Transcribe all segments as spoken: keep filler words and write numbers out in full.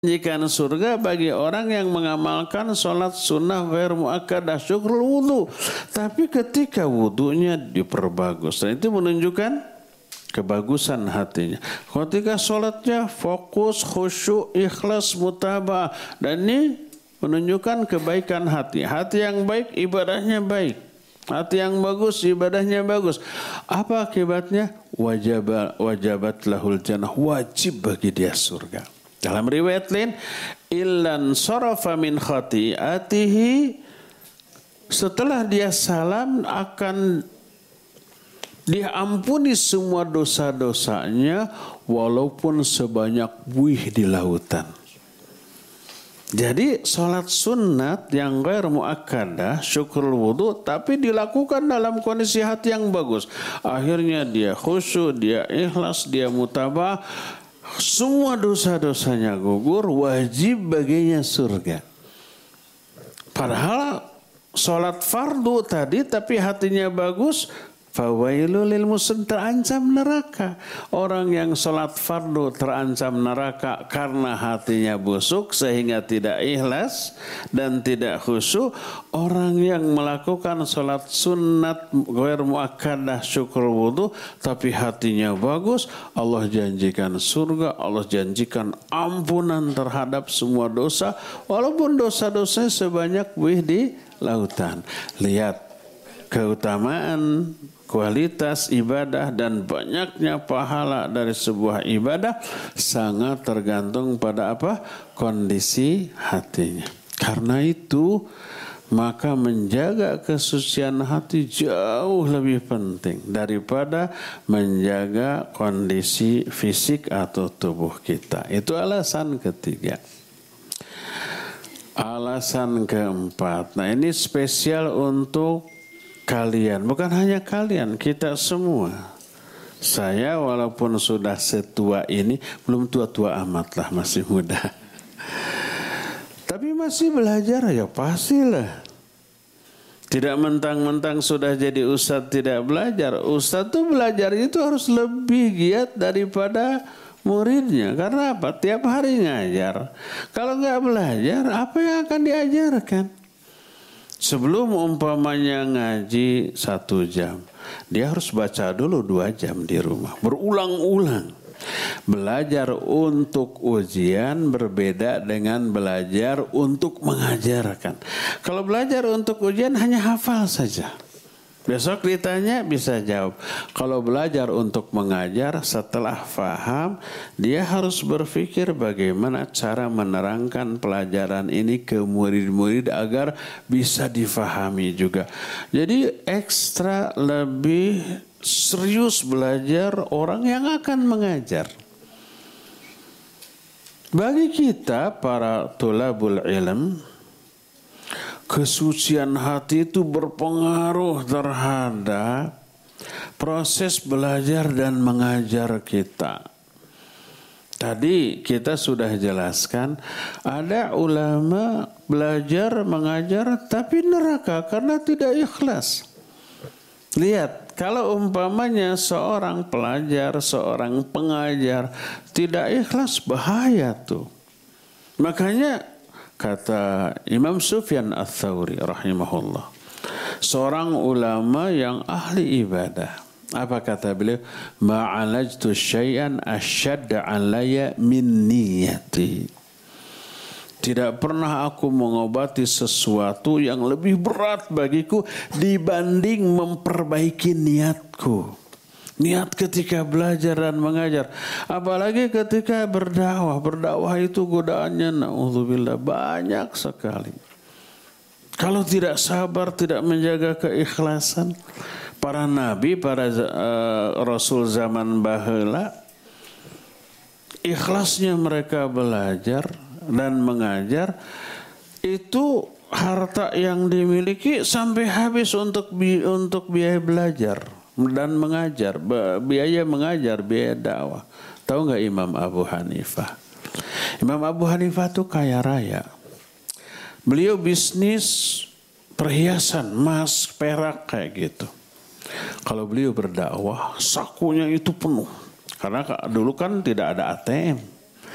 Janjikan surga bagi orang yang mengamalkan sholat sunnah ghair muakkadah syukrul wudhu. Tapi ketika wudhunya diperbagus, dan itu menunjukkan kebagusan hatinya. Ketika sholatnya fokus, khusyuk, ikhlas, mutabah, dan ini menunjukkan kebaikan hati. Hati yang baik, ibadahnya baik. Hati yang bagus, ibadahnya bagus. Apa akibatnya? Wajabat, wajabat lahul jannah, wajib bagi dia surga. Dalam riwayat lain, illan sarafa min khati'atihi, setelah dia salam akan diampuni semua dosa-dosanya walaupun sebanyak buih di lautan. Jadi sholat sunat yang ghair muakkadah, syukrul wudhu, tapi dilakukan dalam kondisi hati yang bagus. Akhirnya dia khusyuk, dia ikhlas, dia mutabah. Semua dosa-dosanya gugur, wajib baginya surga. Padahal sholat fardu tadi tapi hatinya bagus, fawailul lil muslim, terancam neraka. Orang yang sholat fardu terancam neraka karena hatinya busuk sehingga tidak ikhlas dan tidak khusyuk. Orang yang melakukan sholat sunat ghair muakkadah syukur wudhu tapi hatinya bagus, Allah janjikan surga, Allah janjikan ampunan terhadap semua dosa walaupun dosa-dosanya sebanyak buih di lautan. Lihat keutamaan, kualitas ibadah dan banyaknya pahala dari sebuah ibadah sangat tergantung pada apa? Kondisi hatinya. Karena itu maka menjaga kesucian hati jauh lebih penting daripada menjaga kondisi fisik atau tubuh kita. Itu alasan ketiga. Alasan keempat. Nah, ini spesial untuk kalian, bukan hanya kalian, kita semua. Saya walaupun sudah setua ini, belum tua-tua amat lah, masih muda. Tapi masih belajar ya pastilah. Tidak mentang-mentang sudah jadi ustadz tidak belajar. Ustadz tuh belajar itu harus lebih giat daripada muridnya. Karena apa? Tiap hari ngajar. Kalau nggak belajar, apa yang akan diajarkan? Sebelum umpamanya ngaji satu jam, dia harus baca dulu dua jam di rumah. Berulang-ulang. Belajar untuk ujian berbeda dengan belajar untuk mengajarkan. Kalau belajar untuk ujian hanya hafal saja. Besok ditanya bisa jawab. Kalau belajar untuk mengajar setelah faham, dia harus berpikir bagaimana cara menerangkan pelajaran ini ke murid-murid agar bisa difahami juga. Jadi ekstra lebih serius belajar orang yang akan mengajar. Bagi kita para tulabul ilm, kesucian hati itu berpengaruh terhadap proses belajar dan mengajar kita. Tadi kita sudah jelaskan, ada ulama belajar mengajar tapi neraka karena tidak ikhlas. Lihat, kalau umpamanya seorang pelajar, seorang pengajar tidak ikhlas, bahaya tuh. Makanya kata Imam Sufyan Ats-Tsauri rahimahullah, seorang ulama yang ahli ibadah, apa kata beliau? Ma'alajtu syai'an asyadda alayya min niyati. Tidak pernah aku mengobati sesuatu yang lebih berat bagiku dibanding memperbaiki niatku. Niat ketika belajar dan mengajar. Apalagi ketika berdakwah. Berdakwah itu godaannya na'udzubillah banyak sekali. Kalau tidak sabar, tidak menjaga keikhlasan. Para nabi, para uh, rasul zaman baheula, ikhlasnya mereka belajar dan mengajar, itu harta yang dimiliki sampai habis untuk bi- untuk biaya belajar dan mengajar, biaya mengajar, biaya dakwah. Tahu nggak Imam Abu Hanifah? Imam Abu Hanifah tuh kaya raya. Beliau bisnis perhiasan, emas, perak kayak gitu. Kalau beliau berdakwah, sakunya itu penuh. Karena dulu kan tidak ada A T M.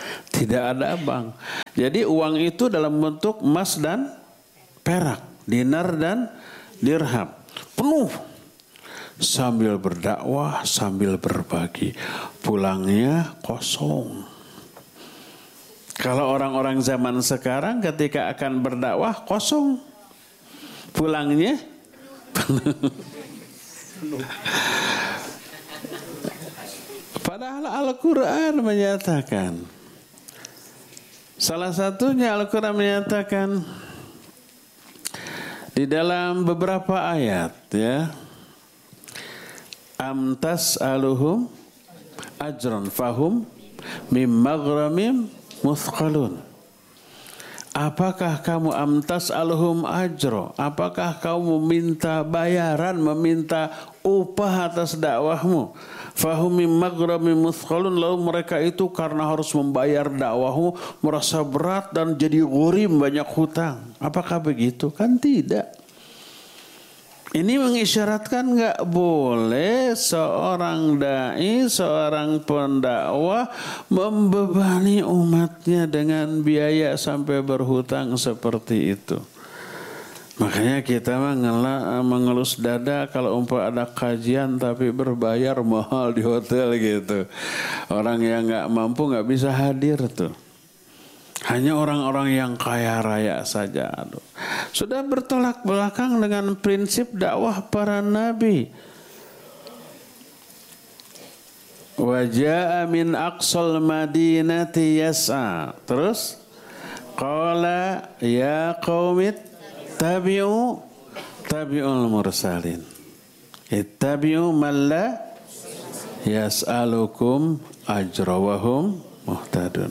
Tidak ada bank. Jadi uang itu dalam bentuk emas dan perak, dinar dan dirham. Penuh. Sambil berdakwah, sambil berbagi. Pulangnya kosong. Kalau orang-orang zaman sekarang ketika akan berdakwah kosong. Pulangnya penuh. Padahal Al-Quran menyatakan. Salah satunya Al-Quran menyatakan di dalam beberapa ayat ya. Am tas'aluhum ajran fahum mim maghramim muthqalun. Apakah kamu am tas'aluhum ajro? Apakah kamu meminta bayaran, meminta upah atas dakwahmu? Fahum mim maghramim muthqalun, lalu mereka itu karena harus membayar dakwahmu merasa berat dan jadi ghurim, banyak hutang. Apakah begitu? Kan tidak. Ini mengisyaratkan nggak boleh seorang dai, seorang pendakwah membebani umatnya dengan biaya sampai berhutang seperti itu. Makanya kita mengelus dada kalau umpah ada kajian tapi berbayar mahal di hotel gitu. Orang yang nggak mampu nggak bisa hadir tuh. Hanya orang-orang yang kaya raya saja. Aduh. Sudah bertolak belakang dengan prinsip dakwah para nabi. Waja'a min aqsal madinati yas'a. Terus qala ya qaumit tabi'u tabi'ul mursalin. Ittabi'u man la yas'alukum ajra wa hum muhtadun.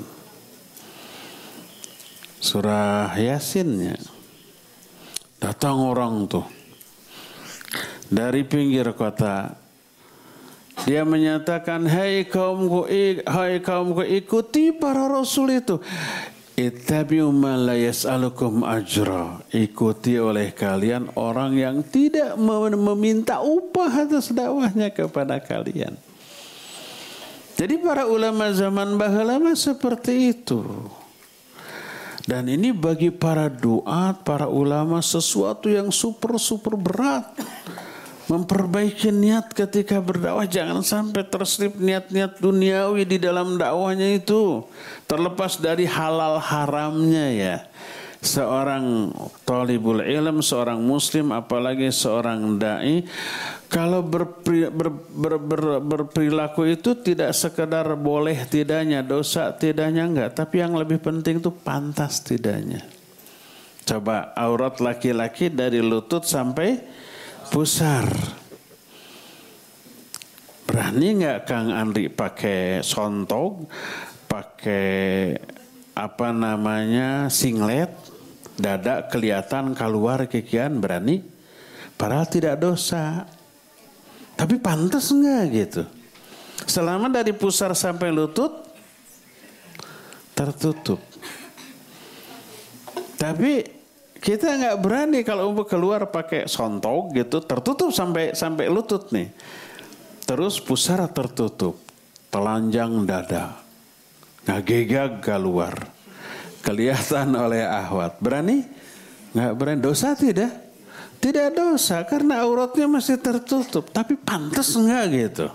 Surah Yasinnya. Datang orang tuh dari pinggir kota. Dia menyatakan, hai kaumku, hai kaumku, ikuti para rasul itu. Ittabi'u man la yas'alukum ajra. Ikuti oleh kalian orang yang tidak meminta upah atas dakwahnya kepada kalian. Jadi para ulama zaman baheula seperti itu. Dan ini bagi para duat, para ulama sesuatu yang super-super berat. Memperbaiki niat ketika berdakwah. Jangan sampai terselip niat-niat duniawi di dalam dakwahnya itu. Terlepas dari halal haramnya ya. Seorang talibul ilm, seorang muslim, apalagi seorang da'i. Kalau berperi, ber, ber, ber, berperilaku itu tidak sekedar boleh tidaknya, dosa tidaknya enggak. Tapi yang lebih penting itu pantas tidaknya. Coba aurat laki-laki dari lutut sampai pusar. Berani enggak Kang Andri pakai sontog, pakai apa namanya singlet, dada kelihatan keluar kikian, berani? Padahal tidak dosa. Tapi pantas enggak gitu? Selama dari pusar sampai lutut tertutup. Tapi kita enggak berani kalau keluar pakai sontog gitu, tertutup sampai sampai lutut nih. Terus pusar tertutup, telanjang dada, ngagegag keluar, kelihatan oleh ahwat. Berani? Enggak berani. Dosa tidak? Tidak dosa karena auratnya masih tertutup. Tapi pantas enggak gitu.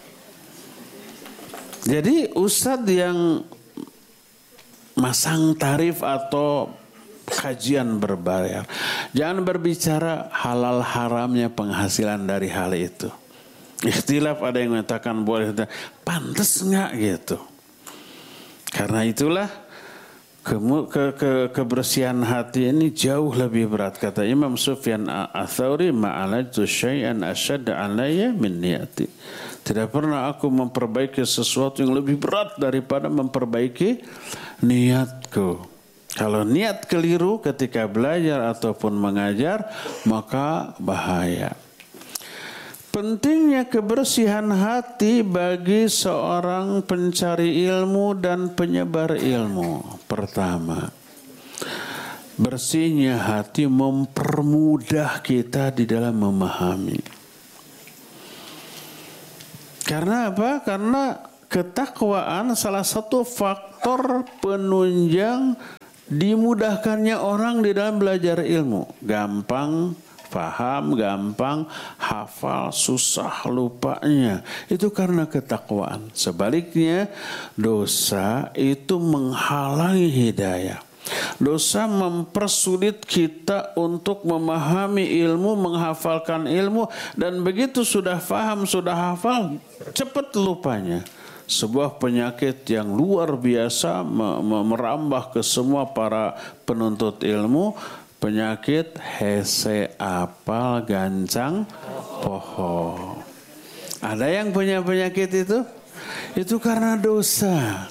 Jadi ustadz yang masang tarif atau kajian berbayar, jangan berbicara halal haramnya penghasilan dari hal itu. Ikhtilaf, ada yang mengatakan boleh, pantas enggak gitu. Karena itulah Ke, ke, ke, kebersihan hati ini jauh lebih berat. Kata Imam Sufyan Ats-Tsauri, ma'alajtu syai'an asyadda alayya min niyati. Tidak pernah aku memperbaiki sesuatu yang lebih berat daripada memperbaiki niatku. Kalau niat keliru ketika belajar ataupun mengajar, maka bahaya. Pentingnya kebersihan hati bagi seorang pencari ilmu dan penyebar ilmu. Pertama, bersihnya hati mempermudah kita di dalam memahami. Karena apa? Karena ketakwaan salah satu faktor penunjang dimudahkannya orang di dalam belajar ilmu. Gampang paham, gampang hafal, susah lupanya. Itu karena ketakwaan. Sebaliknya, dosa itu menghalangi hidayah. Dosa mempersulit kita untuk memahami ilmu, menghafalkan ilmu, dan begitu sudah paham, sudah hafal, cepat lupanya. Sebuah penyakit yang luar biasa merambah ke semua para penuntut ilmu, penyakit hese apal gancang poho. Ada yang punya penyakit itu? Itu karena dosa.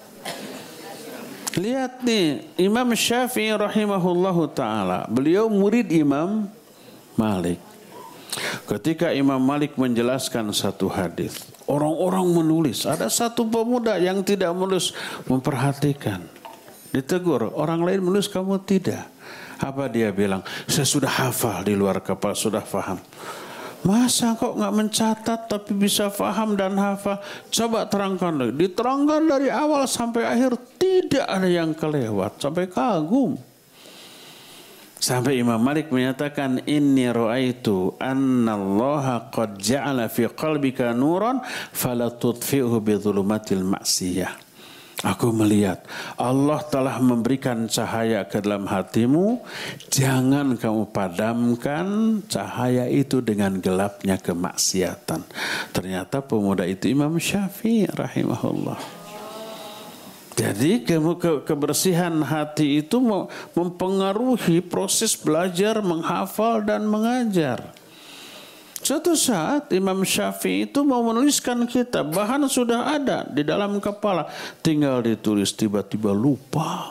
Lihat nih, Imam Syafi'i rahimahullahu ta'ala. Beliau murid Imam Malik. Ketika Imam Malik menjelaskan satu hadis, orang-orang menulis. Ada satu pemuda yang tidak menulis, memperhatikan. Ditegur, orang lain menulis, kamu tidak. Apa dia bilang? Saya sudah hafal di luar kepala, sudah paham. Masa kok nggak mencatat tapi bisa paham dan hafal? Coba terangkan lagi. Diterangkan dari awal sampai akhir, tidak ada yang kelewat. Sampai kagum. Sampai Imam Malik menyatakan, inni ra'aitu annallaha qad ja'ala fi qalbika nuran fala tudfi'hu bi dhulumatil ma'siyah. Aku melihat Allah telah memberikan cahaya ke dalam hatimu. Jangan kamu padamkan cahaya itu dengan gelapnya kemaksiatan. Ternyata pemuda itu Imam Syafi'i rahimahullah. Jadi ke, ke, kebersihan hati itu mempengaruhi proses belajar, menghafal dan mengajar. Suatu saat Imam Syafi'i itu mau menuliskan kitab, bahan sudah ada di dalam kepala, tinggal ditulis, tiba-tiba lupa.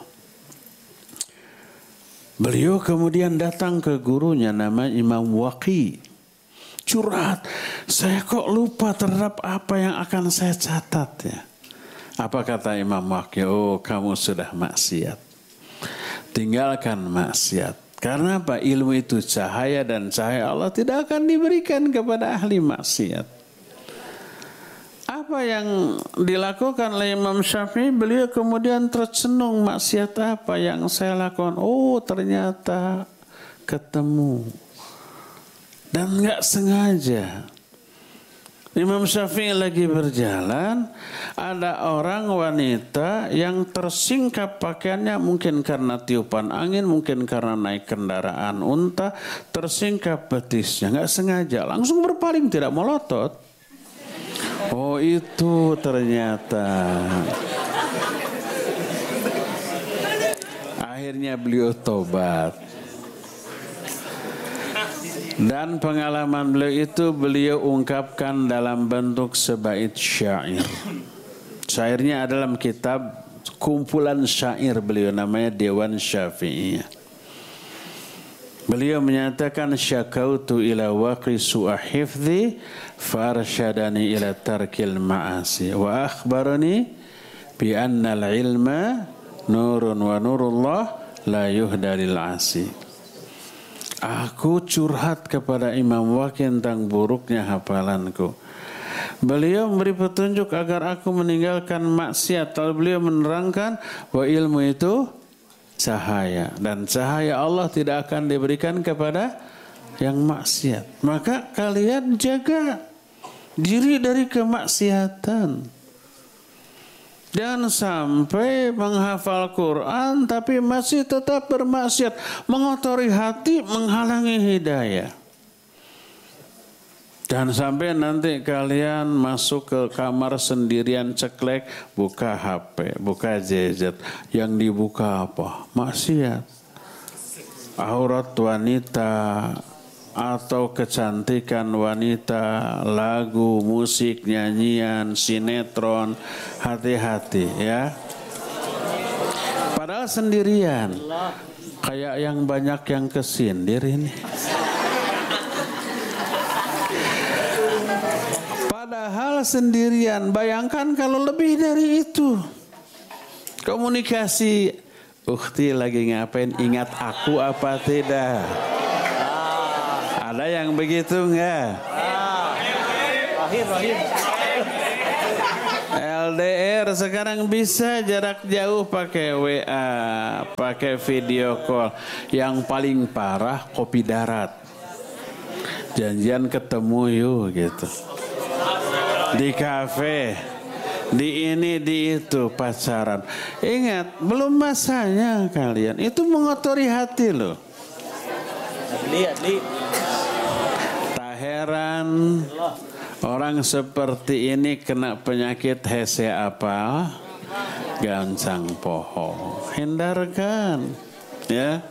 Beliau kemudian datang ke gurunya namanya Imam Waqi. Curhat, saya kok lupa terhadap apa yang akan saya catat ya. Apa kata Imam Waqi? Oh, kamu sudah maksiat. Tinggalkan maksiat. Karena apa? Ilmu itu cahaya dan cahaya Allah tidak akan diberikan kepada ahli maksiat. Apa yang dilakukan oleh Imam Syafi'i? Beliau kemudian tercenung, maksiat apa yang saya lakukan? Oh, ternyata ketemu. Dan enggak sengaja. Imam Syafi'i lagi berjalan, ada orang wanita yang tersingkap pakaiannya, mungkin karena tiupan angin, mungkin karena naik kendaraan unta, tersingkap betisnya, nggak sengaja, langsung berpaling, tidak melotot. Oh, itu ternyata. Akhirnya beliau tobat. Dan pengalaman beliau itu beliau ungkapkan dalam bentuk sebait syair. Syairnya dalam kitab kumpulan syair beliau, namanya Dewan Syafi'iyah. Beliau menyatakan, syakautu ila waqi su'a hifdhi farsyadani ila tarkil ma'asi wa akhbarani bi anna al-ilma nurun wa nurullah la yuhda lil 'asi. Aku curhat kepada Imam Waqi tentang buruknya hafalanku. Beliau memberi petunjuk agar aku meninggalkan maksiat. Lalu beliau menerangkan bahwa ilmu itu cahaya. Dan cahaya Allah tidak akan diberikan kepada yang maksiat. Maka kalian jaga diri dari kemaksiatan. Jangan sampai menghafal Quran tapi masih tetap bermaksiat, mengotori hati, menghalangi hidayah. Jangan sampai nanti kalian masuk ke kamar sendirian ceklek, buka H P, buka gadget, yang dibuka apa? Maksiat. Aurat wanita atau kecantikan wanita, lagu, musik, nyanyian, sinetron, hati-hati ya. Padahal sendirian, kayak yang banyak yang kesindir ini. Padahal sendirian, bayangkan kalau lebih dari itu. Komunikasi, ukhti lagi ngapain, ingat aku apa tidak? Ada yang begitu enggak? Ah, lahir, lahir. L D R sekarang bisa jarak jauh pakai W A, pakai video call. Yang paling parah kopi darat. Janjian ketemu yuk gitu. Di kafe, di ini, di itu pacaran. Ingat, belum masanya kalian. Itu mengotori hati loh. Adli, adli. Tak heran orang seperti ini kena penyakit hese apa? Gancang poho. Hindarkan, ya.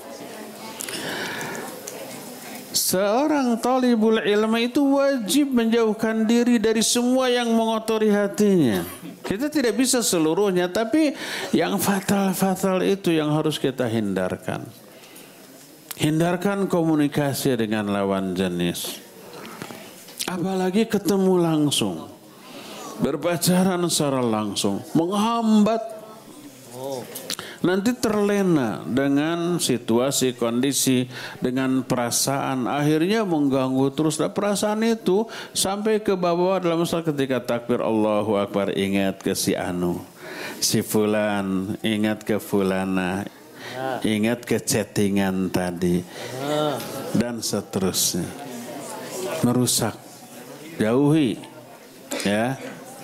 Seorang talibul ilmu itu wajib menjauhkan diri dari semua yang mengotori hatinya. Kita tidak bisa seluruhnya, tapi yang fatal-fatal itu yang harus kita hindarkan. Hindarkan komunikasi dengan lawan jenis. Apalagi ketemu langsung. Berpacaran secara langsung. Menghambat. Nanti terlena dengan situasi, kondisi, dengan perasaan. Akhirnya mengganggu terus. Dan perasaan itu sampai ke bawah dalam saat ketika takbir Allahu Akbar. Ingat ke si Anu, si Fulan, ingat ke Fulana, ingat ke chattingan tadi. Dan seterusnya. Merusak. Jauhi. Ya.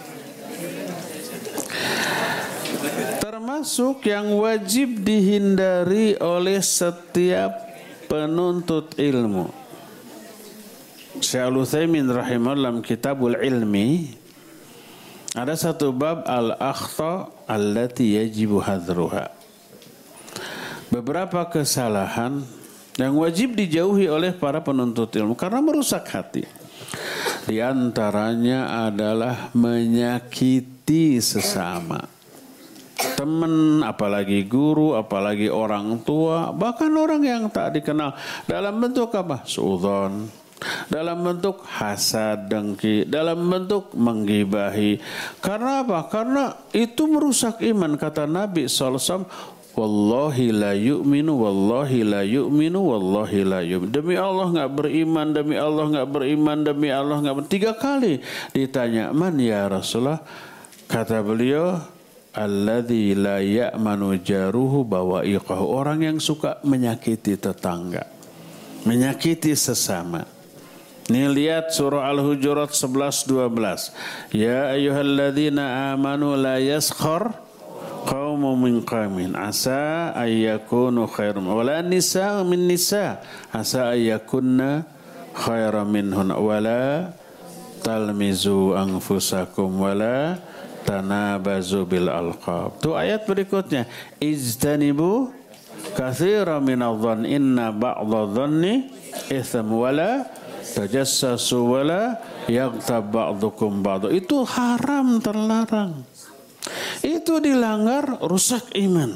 Termasuk yang wajib dihindari oleh setiap penuntut ilmu. Syekh Al-Utsaimin rahimahullah dalam Kitabul Ilmi ada satu bab al-akhta allati yajibu hadruha. Beberapa kesalahan yang wajib dijauhi oleh para penuntut ilmu karena merusak hati. Di antaranya adalah menyakiti sesama. Teman, apalagi guru, apalagi orang tua, bahkan orang yang tak dikenal. Dalam bentuk apa? Suudzon. Dalam bentuk hasad, dengki. Dalam bentuk menggibahi. Karena apa? Karena itu merusak iman. Kata Nabi shallallahu alaihi wasallam, wallahi la yu'minu, wallahi la yu'minu, wallahi la yu'minu. Demi Allah nggak beriman, demi Allah nggak beriman, demi Allah nggak beriman. Tiga kali ditanya, man ya Rasulullah? Kata beliau, alladzi la ya'manu jaruhu bawa'iqahu. Orang yang suka menyakiti tetangga, menyakiti sesama. Ini lihat surah Al-Hujurat sebelas dua belas. Ya ayyuhalladzina amanu la yaskhar qaumun min qaumin asa ayyakunu khairum wala nisa min nisa asa ayyakunna khairam minhun wala talmizu anfusakum wala tanabazu bil alqab. Tu ayat berikutnya, ijtanibu katsiran minadh-dhann inna ba'dadh-dhanni itsam wala tajassasu wala yaghtab ba'dukum ba'd. Itu haram, terlarang. Itu dilanggar, rusak iman.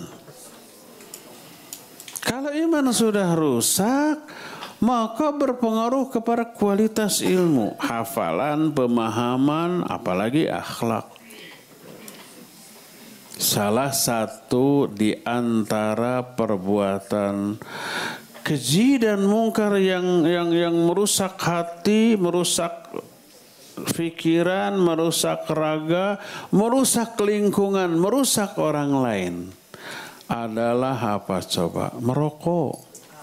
Kalau iman sudah rusak, maka berpengaruh kepada kualitas ilmu, hafalan, pemahaman, apalagi akhlak. Salah satu di antara perbuatan keji dan mungkar yang yang yang merusak hati, merusak pikiran, merusak raga, merusak lingkungan, merusak orang lain adalah apa coba? Merokok.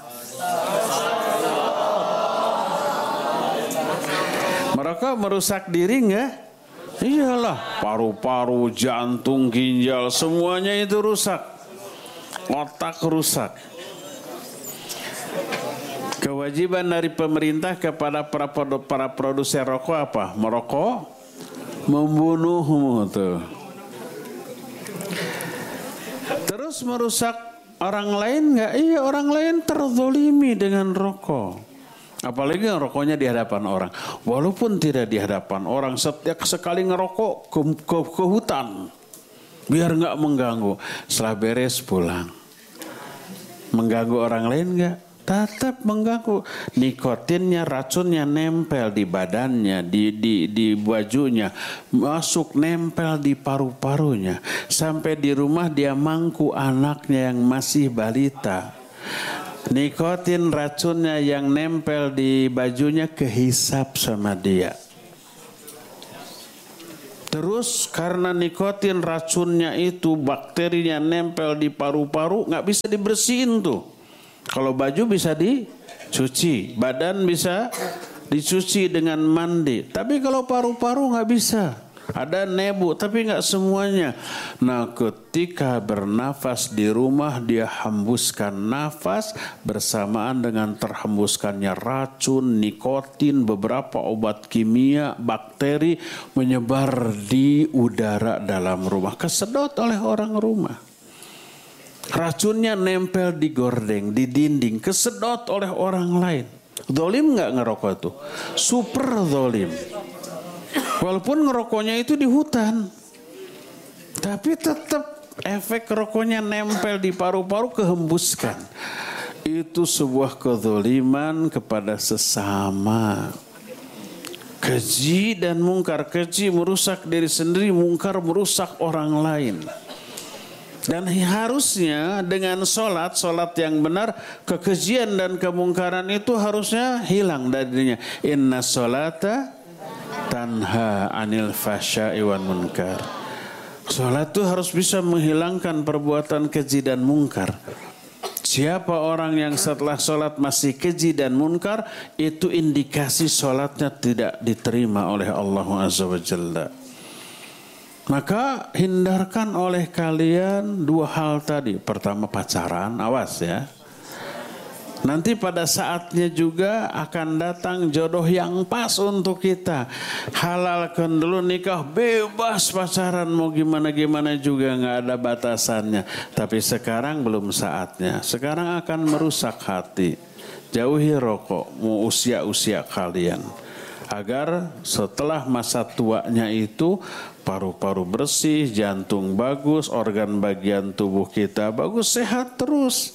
Merokok merusak diri enggak? Iyalah, paru-paru, jantung, ginjal, semuanya itu rusak. Otak rusak. Kewajiban dari pemerintah kepada para, para produsen rokok apa? Merokok, membunuhmu tuh. Terus merusak orang lain enggak? Iya, orang lain terzolimi dengan rokok. Apalagi ngerokoknya di hadapan orang. Walaupun tidak di hadapan orang, setiap sekali ngerokok ke, ke, ke hutan. Biar nggak mengganggu. Setelah beres pulang. Mengganggu orang lain nggak? Tetap mengganggu. Nikotinnya, racunnya nempel di badannya, di, di, di bajunya. Masuk nempel di paru-parunya. Sampai di rumah dia mangku anaknya yang masih balita. Nikotin racunnya yang nempel di bajunya kehisap sama dia. Terus karena nikotin racunnya itu bakterinya nempel di paru-paru, nggak bisa dibersihin tuh. Kalau baju bisa dicuci, badan bisa dicuci dengan mandi. Tapi kalau paru-paru nggak bisa. Ada nebu, tapi nggak semuanya. Nah, ketika bernafas di rumah, dia hembuskan nafas bersamaan dengan terhembuskannya racun, nikotin, beberapa obat kimia, bakteri menyebar di udara dalam rumah. Kesedot oleh orang rumah. Racunnya nempel di gordeng, di dinding, kesedot oleh orang lain. Zolim nggak ngerokok itu? Super zolim. Walaupun ngerokoknya itu di hutan, tapi tetap efek rokoknya nempel di paru-paru, kehembuskan. Itu sebuah kezaliman kepada sesama. Keji dan mungkar. Keji merusak diri sendiri, mungkar merusak orang lain. Dan harusnya dengan sholat, sholat yang benar, kekejian dan kemungkaran itu harusnya hilang dari dirinya. Inna sholata tanha anil fasya'i wan munkar. Salat itu harus bisa menghilangkan perbuatan keji dan mungkar. Siapa orang yang setelah salat masih keji dan munkar, itu indikasi salatnya tidak diterima oleh Allah Azza wa Jalla. Maka hindarkan oleh kalian dua hal tadi. Pertama pacaran, awas ya. Nanti pada saatnya juga akan datang jodoh yang pas untuk kita. Halalkan dulu nikah, bebas pacaran mau gimana-gimana juga nggak ada batasannya. Tapi sekarang belum saatnya. Sekarang akan merusak hati. Jauhi rokok, mau usia-usia kalian. Agar setelah masa tuanya itu paru-paru bersih, jantung bagus, organ bagian tubuh kita bagus, sehat terus.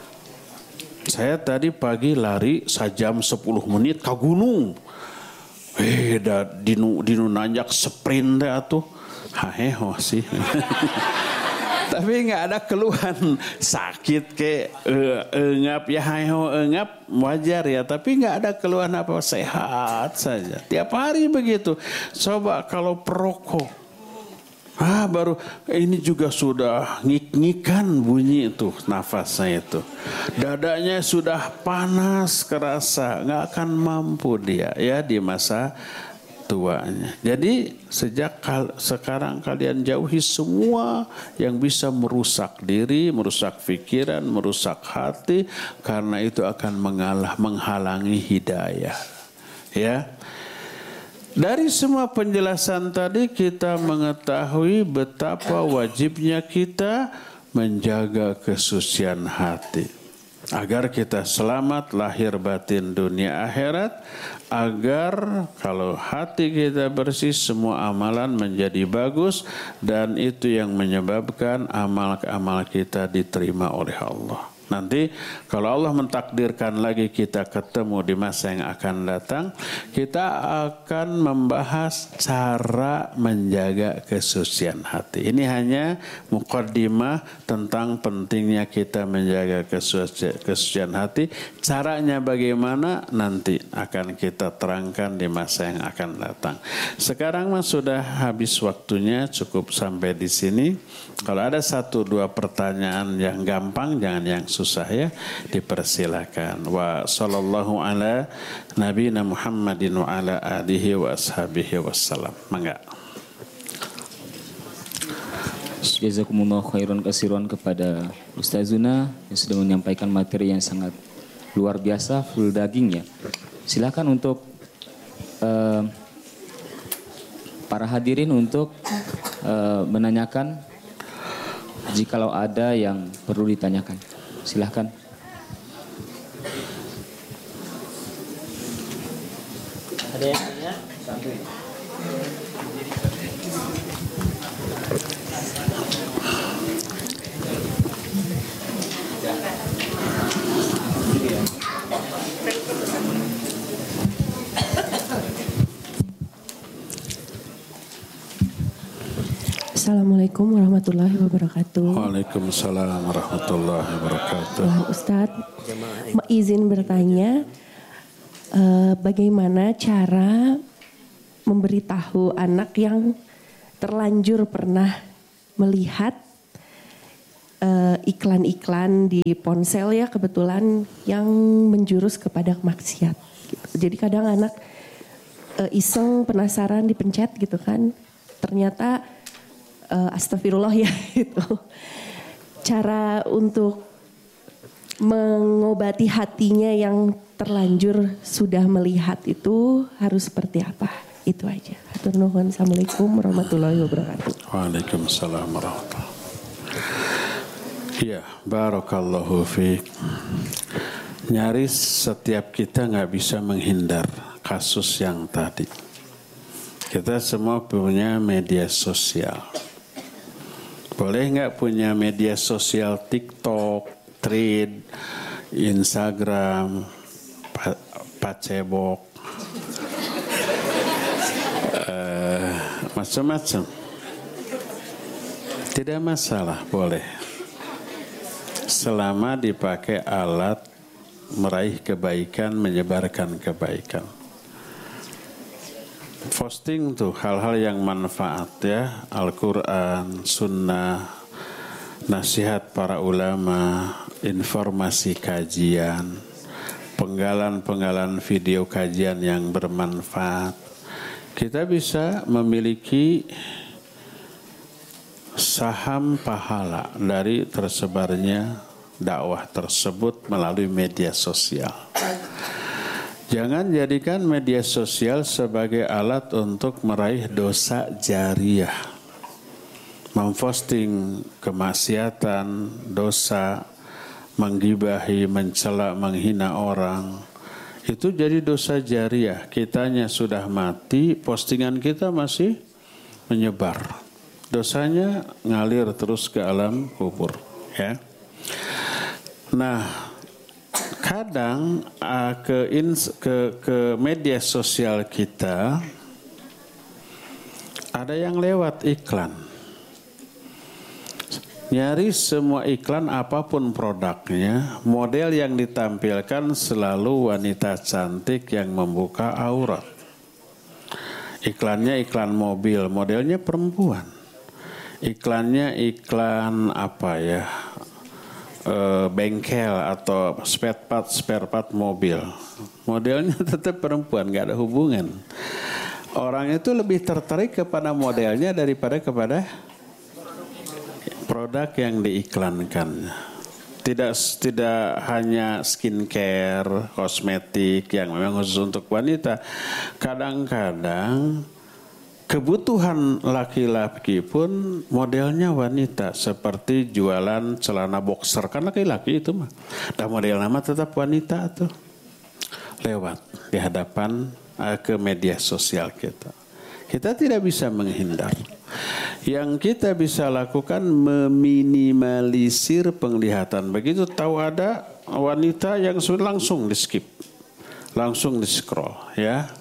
Saya tadi pagi lari sejam sepuluh menit ke gunung. Eh, dah dinu dinu nanjak sprint deh atuh. Haheho sih. Tapi nggak ada keluhan sakit ke engap ya haheho engap wajar ya. Tapi nggak ada keluhan apa, sehat saja. Tiap hari begitu. Coba kalau perokok. Ah baru ini juga sudah ngik-ngikan bunyi itu nafasnya itu. Dadanya sudah panas kerasa, nggak akan mampu dia ya di masa tuanya. Jadi sejak kal- sekarang kalian jauhi semua yang bisa merusak diri, merusak pikiran, merusak hati, karena itu akan mengalah menghalangi hidayah. Ya. Dari semua penjelasan tadi kita mengetahui betapa wajibnya kita menjaga kesucian hati. Agar kita selamat lahir batin dunia akhirat. Agar kalau hati kita bersih semua amalan menjadi bagus. Dan itu yang menyebabkan amal-amal kita diterima oleh Allah. Nanti kalau Allah mentakdirkan lagi kita ketemu di masa yang akan datang, kita akan membahas cara menjaga kesucian hati. Ini hanya muqaddimah tentang pentingnya kita menjaga kesucian, kesucian hati. Caranya bagaimana nanti akan kita terangkan di masa yang akan datang. Sekarang mah sudah habis waktunya, cukup sampai di sini. Kalau ada satu dua pertanyaan yang gampang, jangan yang susah ya, dipersilakan. Wa sallallahu ala nabiyina Muhammadin wa ala alihi wa ashabihi wassalam. Mangga. Jazakumullah khairan kasiran kepada Ustazuna yang sudah menyampaikan materi yang sangat luar biasa, full daging ya. Silakan untuk uh, para hadirin untuk uh, menanyakan jikalau ada yang perlu ditanyakan. Silahkan. Ada yang tanya? Santuy. Assalamualaikum warahmatullahi wabarakatuh. Waalaikumsalam warahmatullahi wabarakatuh. Ustadz, izin bertanya, eh, bagaimana cara memberitahu anak yang terlanjur pernah melihat uh, iklan-iklan di ponsel ya kebetulan yang menjurus kepada maksiat. Gitu. Jadi kadang anak uh, iseng penasaran dipencet gitu kan, ternyata uh, astagfirullah ya itu. Cara untuk mengobati hatinya yang terlanjur sudah melihat itu harus seperti apa? Itu aja. Hatur nuhun. Assalamualaikum warahmatullahi wabarakatuh. Waalaikumsalam warahmatullahi. Iya, barakallahu fiik. Nyaris setiap kita nggak bisa menghindar kasus yang tadi. Kita semua punya media sosial. Boleh nggak punya media sosial TikTok, Thread, Instagram, Pacebok, uh, macam-macam. Tidak masalah, boleh. Selama dipakai alat meraih kebaikan, menyebarkan kebaikan. Posting tuh hal-hal yang manfaat ya, Al-Quran, Sunnah, nasihat para ulama, informasi kajian, penggalan-penggalan video kajian yang bermanfaat. Kita bisa memiliki saham pahala dari tersebarnya dakwah tersebut melalui media sosial. Jangan jadikan media sosial sebagai alat untuk meraih dosa jariah. Memposting kemaksiatan, dosa, menggibahi, mencela, menghina orang. Itu jadi dosa jariah. Kitanya sudah mati, postingan kita masih menyebar. Dosanya ngalir terus ke alam kubur. Ya. Nah, kadang uh, ke, ins, ke ke media sosial kita ada yang lewat iklan. Nyaris semua iklan apapun produknya, model yang ditampilkan selalu wanita cantik yang membuka aurat. Iklannya iklan mobil, modelnya perempuan. Iklannya iklan apa ya? E, bengkel atau spare part spare part mobil. Modelnya tetap perempuan, nggak ada hubungan. Orang itu lebih tertarik kepada modelnya daripada kepada produk yang diiklankan. Tidak tidak hanya skincare, kosmetik yang memang khusus untuk wanita. Kadang-kadang kebutuhan laki-laki pun modelnya wanita, seperti jualan celana boxer, kan laki-laki itu mah. Dan model nama tetap wanita tuh. Lewat di hadapan uh, ke media sosial kita. Kita tidak bisa menghindar. Yang kita bisa lakukan meminimalisir penglihatan. Begitu tahu ada wanita yang langsung di skip, langsung di scroll, ya.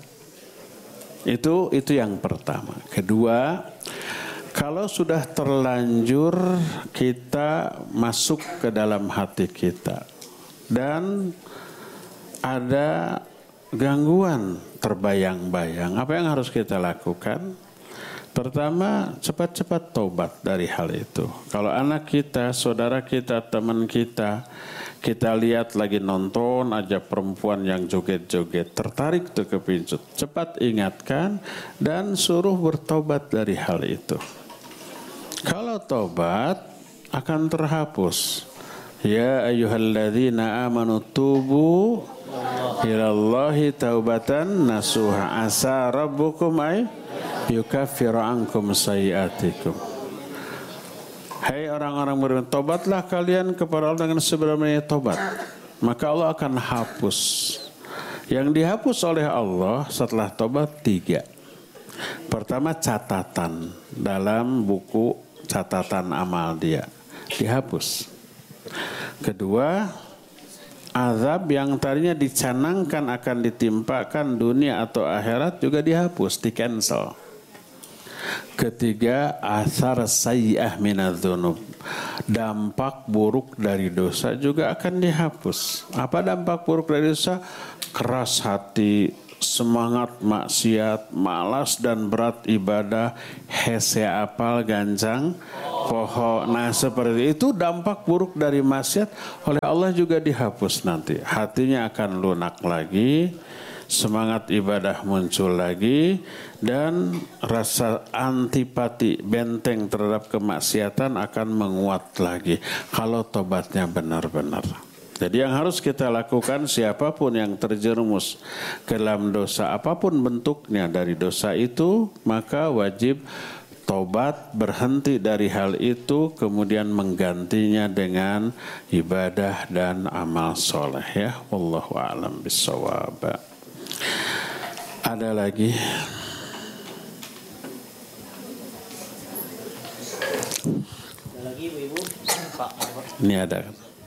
Itu itu yang pertama. Kedua, kalau sudah terlanjur kita masuk ke dalam hati kita dan ada gangguan terbayang-bayang, apa yang harus kita lakukan? Pertama, cepat-cepat tobat dari hal itu. Kalau anak kita, saudara kita, teman kita, kita lihat lagi nonton aja perempuan yang joget-joget, tertarik tuh kepincut. Cepat ingatkan dan suruh bertobat dari hal itu. Kalau tobat akan terhapus. Ya ayyuhalladzina amanu tubu ilallahi taubatan nasuha asa rabbukum ay yukaffiru ankum sayiatikum. Hai orang-orang beriman, tobatlah kalian kepada Allah dengan sebenarnya tobat, maka Allah akan hapus. Yang dihapus oleh Allah setelah tobat tiga. Pertama, catatan dalam buku catatan amal dia dihapus. Kedua, azab yang tadinya dicanangkan akan ditimpakan dunia atau akhirat juga dihapus, di cancel. Ketiga, athar sayyi'ah minadz-dzunub. Dampak buruk dari dosa juga akan dihapus. Apa dampak buruk dari dosa? Keras hati, semangat maksiat, malas dan berat ibadah, hese apal gancang poho. Nah seperti itu dampak buruk dari maksiat oleh Allah juga dihapus nanti. Hatinya akan lunak lagi, semangat ibadah muncul lagi, dan rasa antipati, benteng terhadap kemaksiatan akan menguat lagi kalau tobatnya benar-benar. Jadi yang harus kita lakukan, siapapun yang terjerumus ke dalam dosa apapun bentuknya dari dosa itu, maka wajib tobat, berhenti dari hal itu, kemudian menggantinya dengan ibadah dan amal soleh. Ya, wallahu a'lam bishawab. Ada lagi? Ada lagi ibu-ibu? Pak. Ini ada.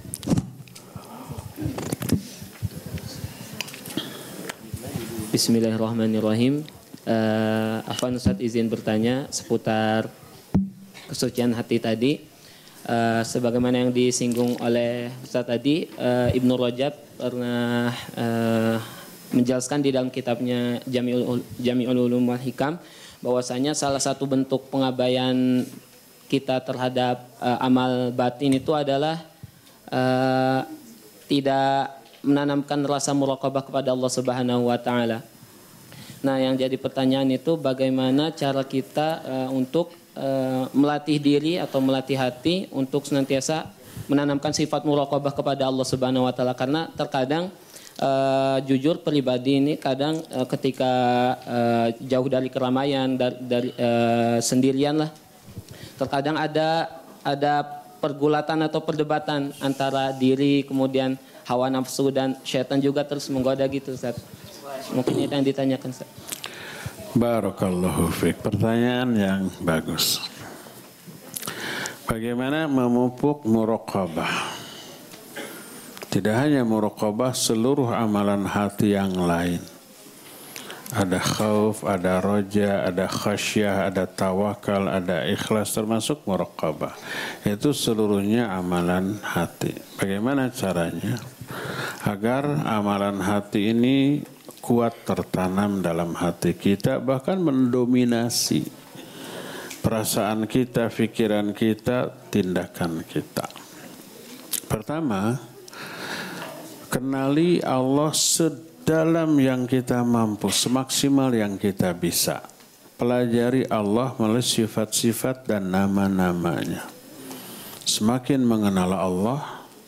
Bismillahirrahmanirrahim. Uh, Afwan Ustaz izin bertanya seputar kesucian hati tadi. Uh, sebagaimana yang disinggung oleh Ustaz tadi, uh, Ibnu Rajab pernah uh, menjelaskan di dalam kitabnya Jami'ul, Jami'ul Ulum wal Hikam bahwasanya salah satu bentuk pengabaian kita terhadap uh, amal batin itu adalah uh, tidak menanamkan rasa muraqabah kepada Allah Subhanahu wa taala. Nah, yang jadi pertanyaan itu bagaimana cara kita uh, untuk uh, melatih diri atau melatih hati untuk senantiasa menanamkan sifat muraqabah kepada Allah Subhanahu wa taala, karena terkadang uh, jujur pribadi ini kadang uh, ketika uh, jauh dari keramaian, dari, dari uh, sendirian lah, terkadang ada ada pergulatan atau perdebatan antara diri, kemudian hawa nafsu dan syaitan juga terus menggoda gitu, Ustaz. Mungkin itu yang ditanyakan, Ustaz. Barakallahu fiik. Pertanyaan yang bagus. Bagaimana memupuk muraqabah? Tidak hanya muraqabah, seluruh amalan hati yang lain. Ada khauf, ada roja, ada khasyah, ada tawakal, ada ikhlas, termasuk muraqabah. Itu seluruhnya amalan hati. Bagaimana caranya? Agar amalan hati ini kuat tertanam dalam hati kita, bahkan mendominasi perasaan kita, pikiran kita, tindakan kita. Pertama, kenali Allah sedalam yang kita mampu, semaksimal yang kita bisa. Pelajari Allah melalui sifat-sifat dan nama-namanya. Semakin mengenal Allah,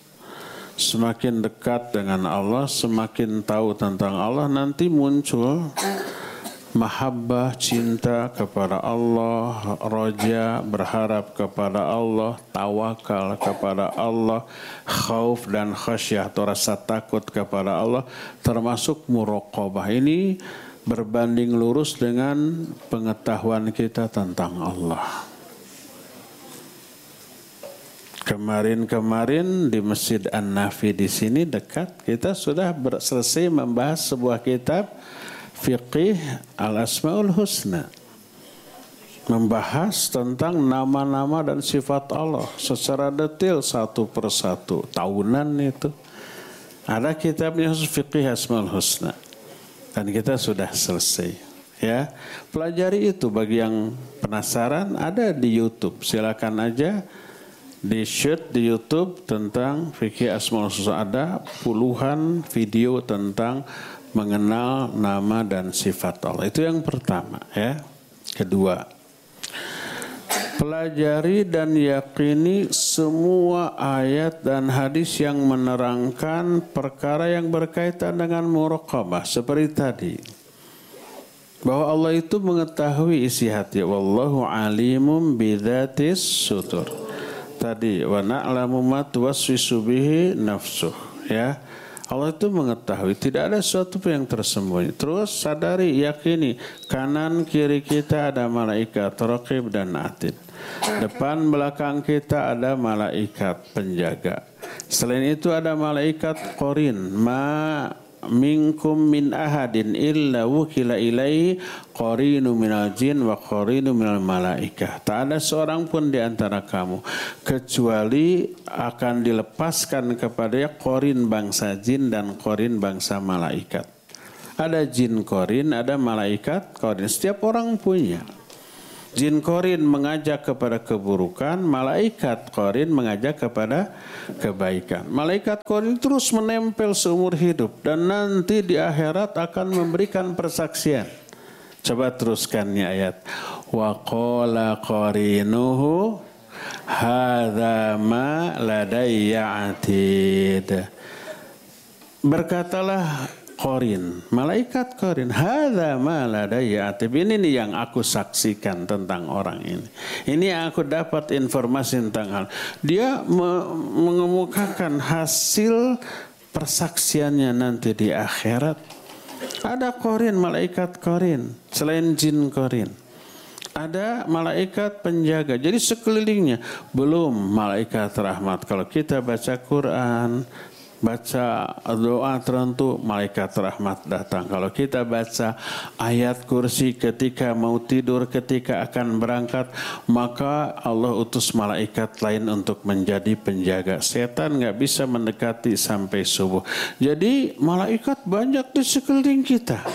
semakin dekat dengan Allah, semakin tahu tentang Allah, nanti muncul mahabbah, cinta kepada Allah, roja, berharap kepada Allah, tawakal kepada Allah, khauf dan khasyah atau rasa takut kepada Allah, termasuk muraqabah. Ini berbanding lurus dengan pengetahuan kita tentang Allah. Kemarin-kemarin di Masjid An-Nafi di sini dekat, kita sudah selesai membahas sebuah kitab Fiqih Al-Asma'ul Husna. Membahas tentang nama-nama dan sifat Allah secara detail satu persatu. Tahunan itu. Ada kitabnya khusus Fiqih Asma'ul Husna. Dan kita sudah selesai. Ya, pelajari itu. Bagi yang penasaran ada di YouTube. Silakan aja di shoot di YouTube tentang fikih Asmaul Husna. Ada puluhan video tentang mengenal nama dan sifat Allah. Itu yang pertama, ya. Kedua, pelajari dan yakini semua ayat dan hadis yang menerangkan perkara yang berkaitan dengan muraqabah seperti tadi. Bahwa Allah itu mengetahui isi hati. Wallahu alimum bidzatis sutur. Tadi wa na'lamu ma tuwaswisu bihi nafsuh, ya. Allah itu mengetahui, tidak ada sesuatu yang tersembunyi. Terus sadari, yakini kanan kiri kita ada malaikat raqib dan atid. Depan belakang kita ada malaikat penjaga. Selain itu ada malaikat qarin, ma minkum min ahadin illa wukila ilaihi qarinu minal jin wa qarinu minal malaikah. Tak ada seorang pun di antara kamu kecuali akan dilepaskan kepadanya qarin bangsa jin dan qarin bangsa malaikat. Ada jin korin, ada malaikat korin. Setiap orang punya. Jin korin mengajak kepada keburukan, malaikat korin mengajak kepada kebaikan. Malaikat korin terus menempel seumur hidup dan nanti di akhirat akan memberikan persaksian. Coba teruskan nih ayat. Wa qala qarinuhu hadza ma ladayya atid. Berkatalah Qorin, malaikat Qorin, hadza ma ladayya atid. Ini nih yang aku saksikan tentang orang ini. Ini yang aku dapat informasi tentang hal. Dia me- mengemukakan hasil persaksiannya nanti di akhirat. Ada Qorin, malaikat Qorin, selain jin Qorin. Ada malaikat penjaga. Jadi sekelilingnya belum malaikat rahmat. Kalau kita baca Quran, baca doa tertentu, malaikat rahmat datang. Kalau kita baca ayat kursi ketika mau tidur, ketika akan berangkat, maka Allah utus malaikat lain untuk menjadi penjaga. Setan nggak bisa mendekati sampai subuh. Jadi malaikat banyak di sekeliling kita.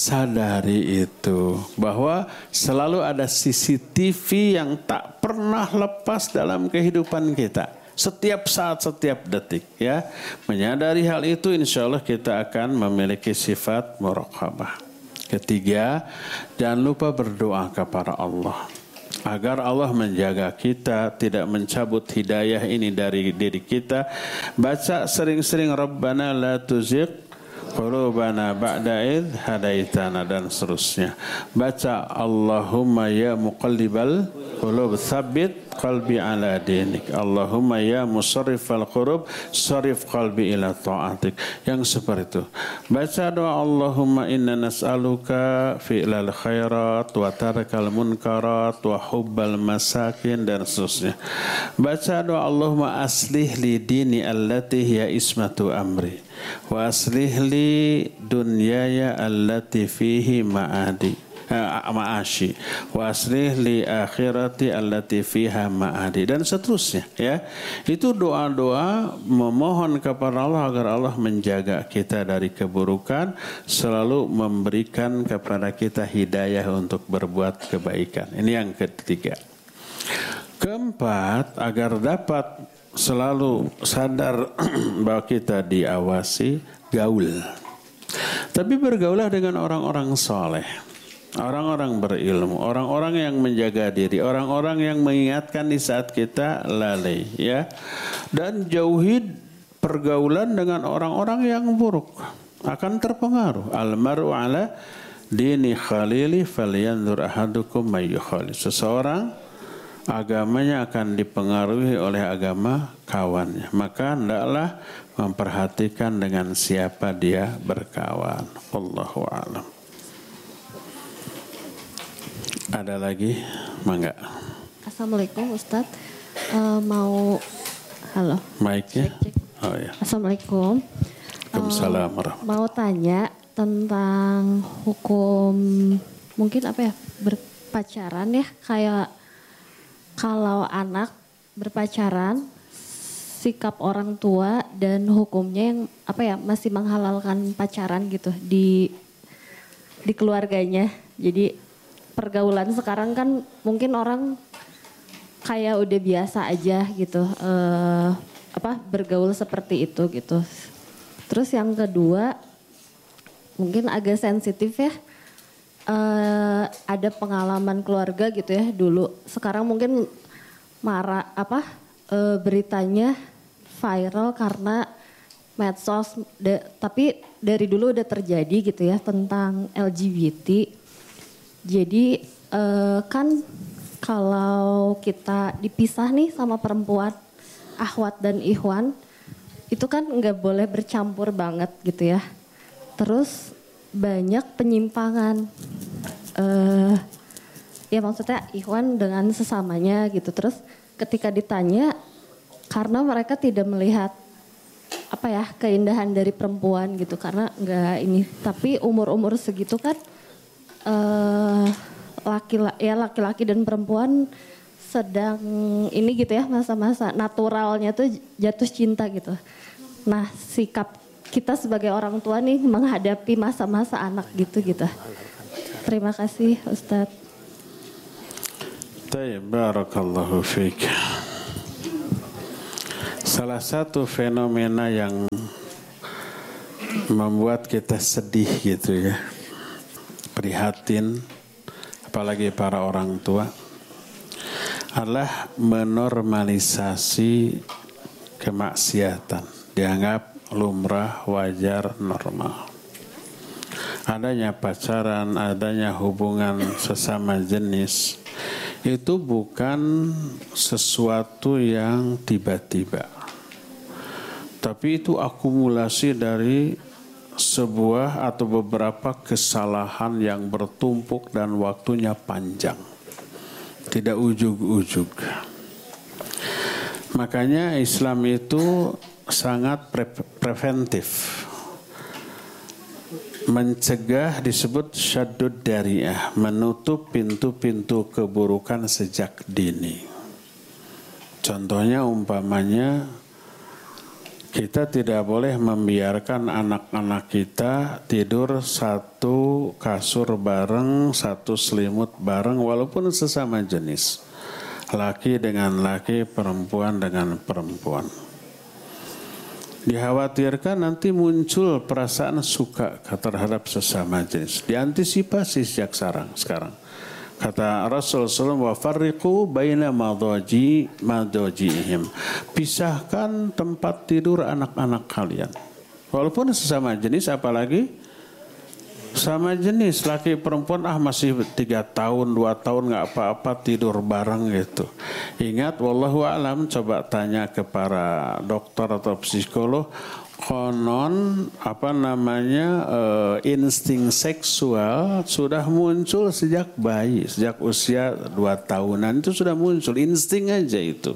Sadari itu, bahwa selalu ada C C T V yang tak pernah lepas dalam kehidupan kita. Setiap saat, setiap detik, ya. Menyadari hal itu, insya Allah kita akan memiliki sifat muraqabah. Ketiga, jangan lupa berdoa kepada Allah agar Allah menjaga kita, tidak mencabut hidayah ini dari diri kita. Baca sering-sering Rabbana la tuzigh qulubana ba'da idh hadaitana dan seterusnya. Baca Allahumma ya muqallibal qulub tsabbit qalbi ala dinik. Allahumma ya musarrifal qulub sarif qalbi ila ta'atik. Yang seperti itu. Baca doa Allahumma inna nas'aluka fi'lal khairat wa tarakal munkarat wa hubbal masakin dan seterusnya. Baca doa Allahumma aslih li dini allati hiya ismatu amri wa aslih li dunyaya allati fihi ma'adi ma'ashi wa aslih li akhirati allati fiha ma'adi dan seterusnya, ya. Itu doa-doa memohon kepada Allah agar Allah menjaga kita dari keburukan, selalu memberikan kepada kita hidayah untuk berbuat kebaikan. Ini yang ketiga. Keempat, agar dapat selalu sadar bahwa kita diawasi, gaul. Tapi bergaulah dengan orang-orang soleh, orang-orang berilmu, orang-orang yang menjaga diri, orang-orang yang mengingatkan di saat kita lalai, ya. Dan jauhi pergaulan dengan orang-orang yang buruk, akan terpengaruh. Al-mar'u ala dini khalili falyanzur ahadukum may yukhalil. Seseorang agamanya akan dipengaruhi oleh agama kawannya. Maka hendaklah memperhatikan dengan siapa dia berkawan. Wallahu a'lam. Ada lagi? Mangga. Assalamualaikum Ustadz. Uh, mau halo. Mic-nya? Cek, cek. Oh ya. Assalamualaikum. Waalaikumsalam Uh, mau tanya tentang hukum mungkin apa ya berpacaran ya, kayak kalau anak berpacaran, sikap orang tua dan hukumnya yang apa ya masih menghalalkan pacaran gitu di di keluarganya. Jadi pergaulan sekarang kan mungkin orang kayak udah biasa aja gitu, uh, apa bergaul seperti itu gitu. Terus yang kedua mungkin agak sensitif ya. Uh, ada pengalaman keluarga gitu ya dulu. Sekarang mungkin marah apa uh, beritanya viral karena medsos. De, tapi dari dulu udah terjadi gitu ya tentang L G B T. Jadi uh, kan kalau kita dipisah nih sama perempuan, akhwat dan ikhwan, itu kan nggak boleh bercampur banget gitu ya. Terus banyak penyimpangan, uh, ya maksudnya ikhwan dengan sesamanya gitu. Terus ketika ditanya, karena mereka tidak melihat apa ya keindahan dari perempuan gitu, karena nggak ini. Tapi umur-umur segitu kan uh, laki ya laki-laki dan perempuan sedang ini gitu ya masa-masa naturalnya tuh jatuh cinta gitu. Nah sikap kita sebagai orang tua nih menghadapi masa-masa anak gitu gitu. Terima kasih Ustadz. Tayyib, barakallahu fiik. Salah satu fenomena yang membuat kita sedih gitu ya, prihatin, apalagi para orang tua, adalah menormalisasi kemaksiatan. Dianggap lumrah, wajar, normal. Adanya pacaran, adanya hubungan sesama jenis, itu bukan sesuatu yang tiba-tiba. Tapi itu akumulasi dari sebuah atau beberapa kesalahan yang bertumpuk dan waktunya panjang. Tidak ujug-ujug. Makanya Islam itu sangat pre- preventif. Mencegah disebut syaddud dariyah, menutup pintu-pintu keburukan sejak dini. Contohnya umpamanya, kita tidak boleh membiarkan anak-anak kita tidur satu kasur bareng, satu selimut bareng, walaupun sesama jenis. Laki dengan laki, perempuan dengan perempuan. Dikhawatirkan nanti muncul perasaan suka terhadap sesama jenis. Diantisipasi sejak sekarang. sekarang. Kata Rasul sallallahu alaihi wasallam, wa farriqu baina madaji madajihim. Pisahkan tempat tidur anak-anak kalian. Walaupun sesama jenis, apalagi sama jenis, laki perempuan ah masih tiga tahun, dua tahun nggak apa-apa tidur bareng gitu. Ingat, wallahu alam, coba tanya ke para dokter atau psikolog, konon apa namanya uh, insting seksual sudah muncul sejak bayi, sejak usia dua tahunan itu sudah muncul insting aja itu.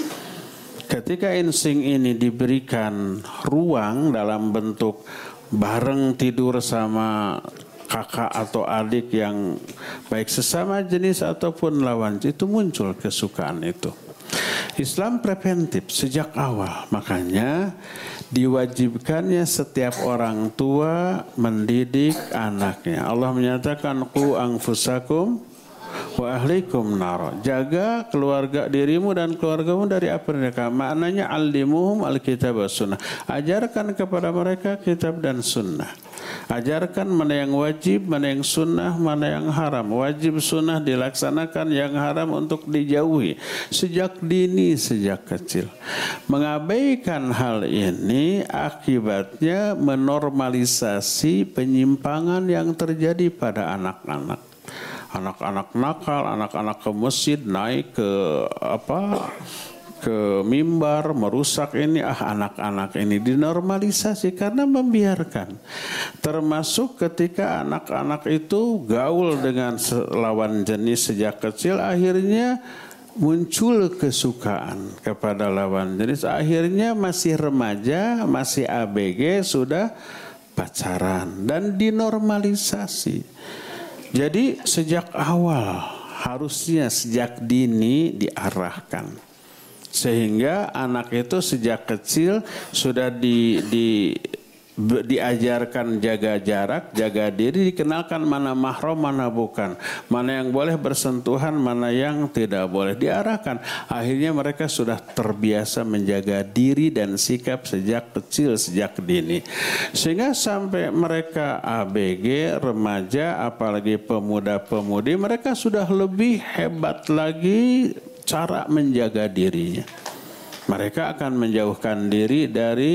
Ketika insting ini diberikan ruang dalam bentuk bareng tidur sama kakak atau adik yang baik sesama jenis ataupun lawan, itu muncul kesukaan itu. Islam preventif sejak awal, makanya diwajibkannya setiap orang tua mendidik anaknya. Allah menyatakan qu anfusakum wa ahlikum nar. Jaga keluarga dirimu dan keluargamu dari api neraka. Maknanya allimuhum alkitab was sunnah. Ajarkan kepada mereka kitab dan sunnah. Ajarkan mana yang wajib, mana yang sunnah, mana yang haram. Wajib sunnah dilaksanakan, yang haram untuk dijauhi. Sejak dini, sejak kecil. Mengabaikan hal ini akibatnya menormalisasi penyimpangan yang terjadi pada anak-anak. Anak-anak nakal, anak-anak ke masjid, naik ke apa, ke mimbar, merusak ini, ah anak-anak ini dinormalisasi karena membiarkan. Termasuk ketika anak-anak itu gaul dengan lawan jenis sejak kecil, akhirnya muncul kesukaan kepada lawan jenis. Akhirnya masih remaja, masih A B G, sudah pacaran dan dinormalisasi. Jadi sejak awal harusnya sejak dini diarahkan sehingga anak itu sejak kecil sudah di, di diajarkan jaga jarak, jaga diri, dikenalkan mana mahram, mana bukan, mana yang boleh bersentuhan, mana yang tidak boleh, diarahkan. Akhirnya mereka sudah terbiasa menjaga diri dan sikap sejak kecil, sejak dini. Sehingga sampai mereka A B G, remaja, apalagi pemuda-pemudi, mereka sudah lebih hebat lagi cara menjaga dirinya. Mereka akan menjauhkan diri dari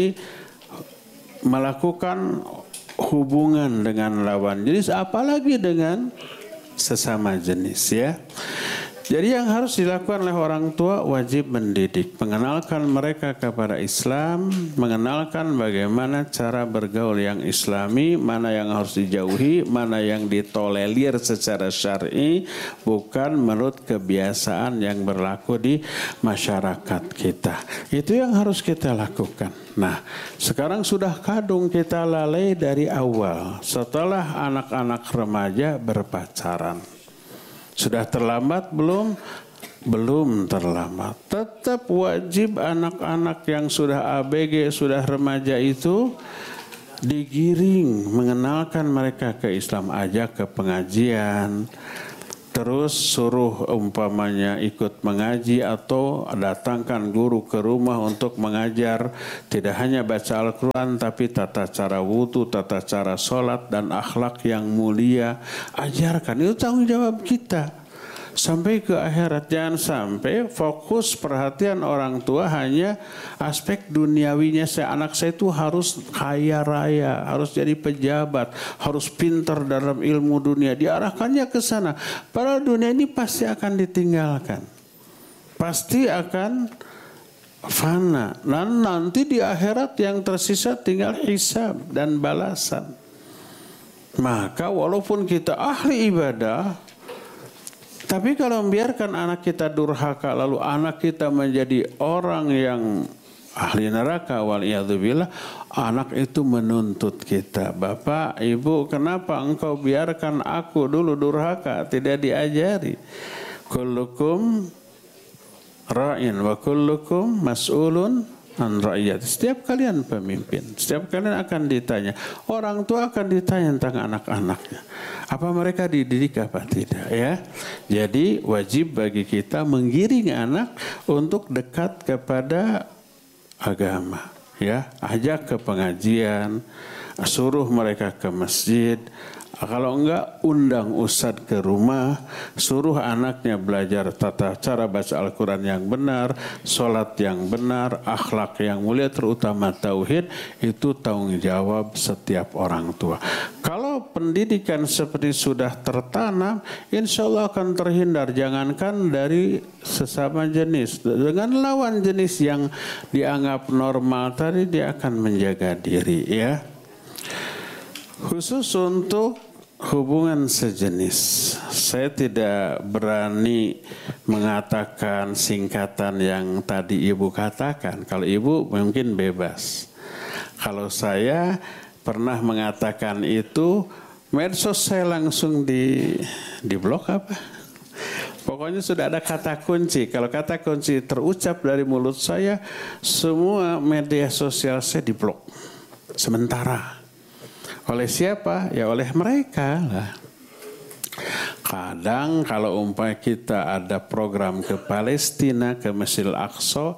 melakukan hubungan dengan lawan jenis, apalagi dengan sesama jenis ya. Jadi yang harus dilakukan oleh orang tua wajib mendidik, mengenalkan mereka kepada Islam, mengenalkan bagaimana cara bergaul yang islami, mana yang harus dijauhi, mana yang ditolerir secara syar'i, bukan menurut kebiasaan yang berlaku di masyarakat kita. Itu yang harus kita lakukan. Nah, sekarang sudah kadung kita lalai dari awal, setelah anak-anak remaja berpacaran. Sudah terlambat belum? Belum terlambat. Tetap wajib anak-anak yang sudah A B G, sudah remaja itu digiring, mengenalkan mereka ke Islam, ajak ke pengajian, terus suruh umpamanya ikut mengaji atau datangkan guru ke rumah untuk mengajar tidak hanya baca Al-Quran tapi tata cara wudu, tata cara sholat dan akhlak yang mulia. Ajarkan, itu tanggung jawab kita sampai ke akhirat. Jangan sampai fokus perhatian orang tua hanya aspek duniawinya. Saya, anak saya itu harus kaya raya, harus jadi pejabat, harus pintar dalam ilmu dunia. Diarahkannya ke sana. Padahal dunia ini pasti akan ditinggalkan, pasti akan fana. Dan nanti di akhirat yang tersisa tinggal hisab dan balasan. Maka walaupun kita ahli ibadah, tapi kalau membiarkan anak kita durhaka, lalu anak kita menjadi orang yang ahli neraka, waliyadzubillah, anak itu menuntut kita. Bapak, ibu, kenapa engkau biarkan aku dulu durhaka? Tidak diajari. Kullukum ra'in wa kullukum mas'ulun an ra'iyat. Setiap kalian pemimpin, setiap kalian akan ditanya. Orang tua akan ditanya tentang anak-anaknya. Apa mereka dididik apa tidak, ya? Jadi wajib bagi kita menggiring anak untuk dekat kepada agama, ya. Ajak ke pengajian, suruh mereka ke masjid. Kalau enggak, undang ustadz ke rumah, suruh anaknya belajar tata cara baca Al-Quran yang benar, sholat yang benar, akhlak yang mulia, terutama tauhid. Itu tanggung jawab setiap orang tua. Kalau pendidikan seperti sudah tertanam, insya Allah akan terhindar. Jangankan dari sesama jenis, dengan lawan jenis yang dianggap normal tadi, dia akan menjaga diri, ya. Khusus untuk hubungan sejenis, saya tidak berani mengatakan singkatan yang tadi ibu katakan. Kalau ibu mungkin bebas. Kalau saya pernah mengatakan itu, medsos saya langsung di di blok apa? Pokoknya sudah ada kata kunci. Kalau kata kunci terucap dari mulut saya, semua media sosial saya diblok sementara. Oleh siapa? Ya oleh mereka lah. Kadang kalau umpamanya kita ada program ke Palestina, ke Masjidil Aqsa,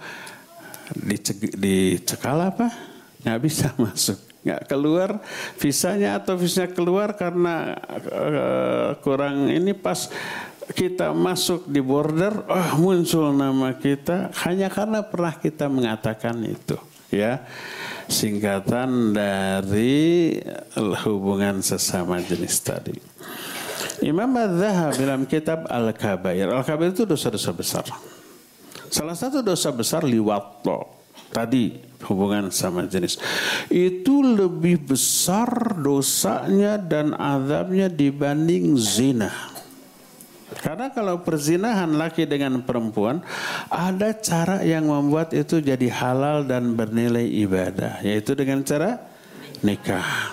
dicekal apa? Nggak bisa masuk, nggak keluar visanya, atau visanya keluar karena uh, kurang ini, pas kita masuk di border, oh, muncul nama kita hanya karena pernah kita mengatakan itu, ya. Singkatan dari hubungan sesama jenis tadi. Imam Az-Zahabi dalam kitab Al-Kabair. Al-Kabair itu dosa-dosa besar. Salah satu dosa besar liwat tadi, hubungan sama jenis. Itu lebih besar dosanya dan azabnya dibanding zina. Karena kalau perzinahan laki dengan perempuan, ada cara yang membuat itu jadi halal dan bernilai ibadah, yaitu dengan cara nikah.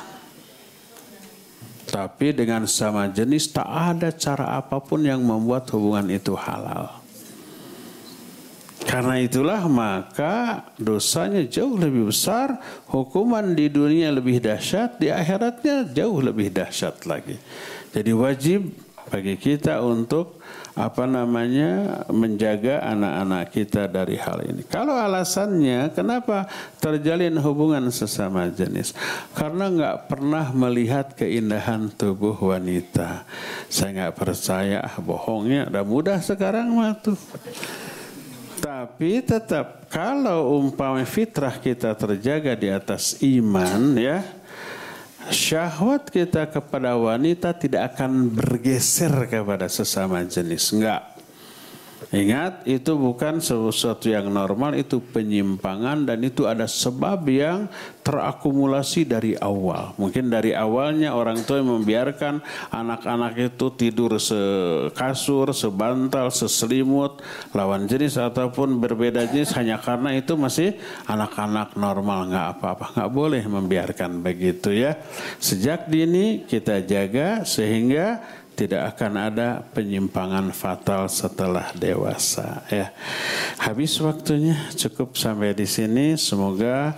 Tapi dengan sama jenis tak ada cara apapun yang membuat hubungan itu halal. Karena itulah maka dosanya jauh lebih besar, hukuman di dunia lebih dahsyat, di akhiratnya jauh lebih dahsyat lagi. Jadi wajib bagi kita untuk apa namanya menjaga anak-anak kita dari hal ini. Kalau alasannya kenapa terjalin hubungan sesama jenis, karena nggak pernah melihat keindahan tubuh wanita. Saya nggak percaya, ah, bohongnya udah mudah sekarang mah tuh. Tapi tetap kalau umpamanya fitrah kita terjaga di atas iman, ya, syahwat kita kepada wanita tidak akan bergeser kepada sesama jenis. Enggak. Ingat, itu bukan sesuatu yang normal, itu penyimpangan, dan itu ada sebab yang terakumulasi dari awal. Mungkin dari awalnya orang tua yang membiarkan anak-anak itu tidur sekasur, sebantal, seselimut, lawan jenis ataupun berbeda jenis hanya karena itu masih anak-anak normal, nggak apa-apa, nggak boleh membiarkan begitu, ya. Sejak dini kita jaga sehingga tidak akan ada penyimpangan fatal setelah dewasa, ya. Habis waktunya, cukup sampai di sini. Semoga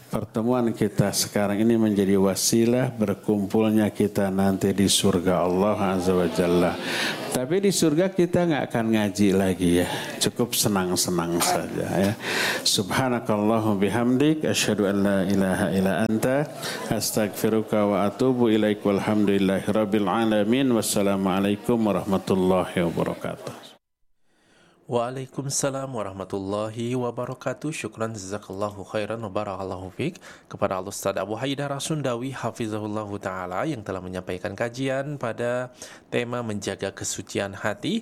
pertemuan kita sekarang ini menjadi wasilah berkumpulnya kita nanti di surga Allah Azza wa Jalla. Tapi di surga kita nggak akan ngaji lagi ya, cukup senang-senang saja ya. Subhanakallahumma bihamdik, asyhadu an la ilaha illa anta, astaghfiruka wa atubu ilaik, walhamdulillahi rabbil alamin, wassalamualaikum warahmatullahi wabarakatuh. Waalaikumsalam warahmatullahi wabarakatuh. Syukran jazakallahu khairan wa barakallahu fiik kepada Al-Ustaz Abu Haidar As-Sundawi hafizahullahu taala yang telah menyampaikan kajian pada tema menjaga kesucian hati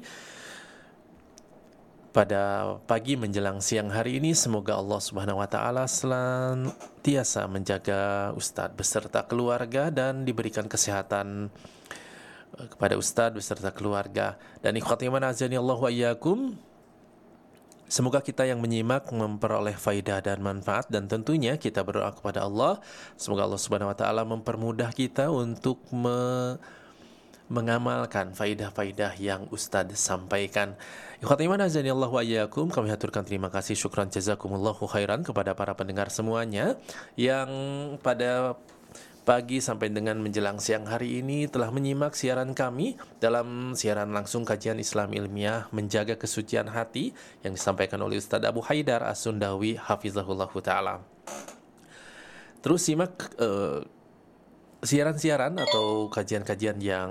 pada pagi menjelang siang hari ini. Semoga Allah Subhanahu wa taala senantiasa menjaga Ustaz beserta keluarga dan diberikan kesehatan kepada Ustaz beserta keluarga. Dan ikhwati iman azani Allah wa iyyakum, semoga kita yang menyimak memperoleh faidah dan manfaat, dan tentunya kita berdoa kepada Allah semoga Allah Subhanahu wa taala mempermudah kita untuk me- mengamalkan faidah-faidah yang Ustaz sampaikan. Ikhwati iman azani Allah wa iyyakum, kami haturkan terima kasih, syukran jazakumullahu khairan kepada para pendengar semuanya yang pada pagi sampai dengan menjelang siang hari ini telah menyimak siaran kami dalam siaran langsung kajian Islam ilmiah menjaga kesucian hati yang disampaikan oleh Ustaz Abu Haidar As-Sundawi hafizahullahu taala. Terus simak uh, siaran-siaran atau kajian-kajian yang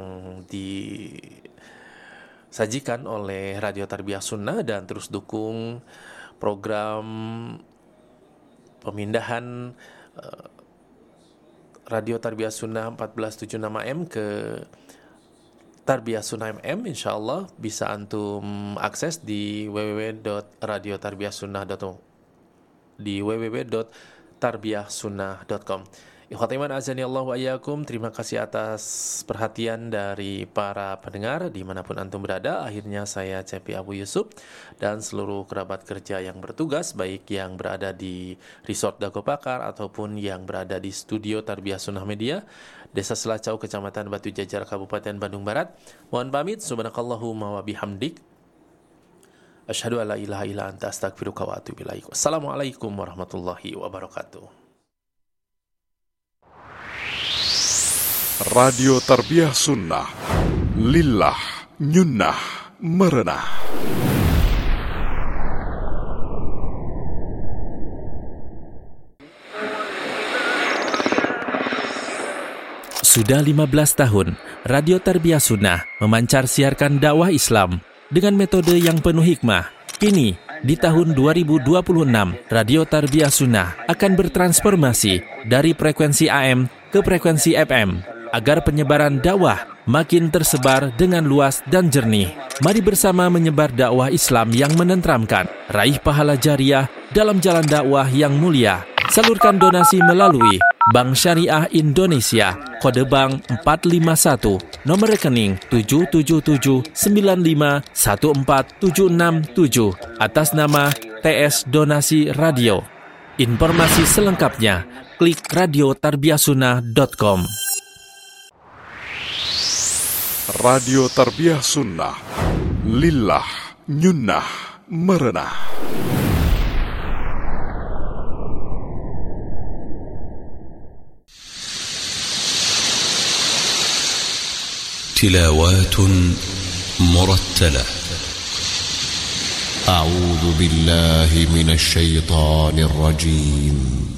disajikan oleh Radio Tarbiyah Sunnah, dan terus dukung program pemindahan uh, Radio Tarbiyah Sunnah empat belas tujuh puluh enam A M ke Tarbiyah Sunnah M M. Insyaallah bisa antum akses di w w w dot radio tarbiyah sunnah dot com, di w w w dot tarbiyah sunnah dot com. Ikhwati iman azani Allah wa iyyakum, terima kasih atas perhatian dari para pendengar dimanapun antum berada. Akhirnya saya Cepi Abu Yusuf dan seluruh kerabat kerja yang bertugas, baik yang berada di Resort Dago Pakar ataupun yang berada di studio Tarbiyah Sunnah Media, Desa Selacau, Kecamatan Batu Jajar, Kabupaten Bandung Barat. Mohon pamit, subhanakallahumma wa bihamdik, asyhadu an la ilaha illa anta, astaghfiruka wa atubu ilaik. Assalamualaikum warahmatullahi wabarakatuh. Radio Tarbiyah Sunnah, lillah, nyunnah, merenah. Sudah lima belas tahun, Radio Tarbiyah Sunnah memancar siarkan dakwah Islam dengan metode yang penuh hikmah. Kini, di tahun dua ribu dua puluh enam, Radio Tarbiyah Sunnah akan bertransformasi dari frekuensi A M ke frekuensi F M agar penyebaran dakwah makin tersebar dengan luas dan jernih. Mari bersama menyebar dakwah Islam yang menenteramkan, raih pahala jariah dalam jalan dakwah yang mulia. Salurkan donasi melalui Bank Syariah Indonesia, kode bank empat lima satu, nomor rekening tujuh tujuh tujuh sembilan lima satu empat tujuh enam tujuh, atas nama T S Donasi Radio. Informasi selengkapnya klik radio tarbiyah sunnah dot com. Radio Tarbiyah Sunnah, lillah, nyunnah, merenah. تلاوات مرتلة. أعوذ بالله من الشيطان الرجيم.